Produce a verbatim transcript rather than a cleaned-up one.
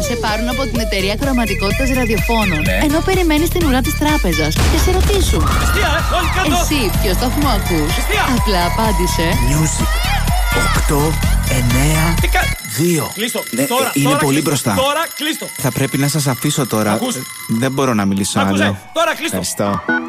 αν σε πάρουν από την εταιρεία κροματικότητας ραδιοφώνων, ναι. ενώ περιμένεις την ουρά της τράπεζας και σε ρωτήσουν. Εστία, ε, όλοι κάτω. Εσύ ποιο σταθμό ακούς? Εστία. Απλά απάντησε. Music οκτώ εννέα δύο. Κλείστο. Ναι, Τώρα, είναι τώρα, πολύ κλείστο. μπροστά. Τώρα κλείστο. Θα πρέπει να σας αφήσω τώρα. Ακούς? Δεν μπορώ να μιλήσω Ακούσε. άλλο. Τώρα κλείστο. Ευχαριστώ.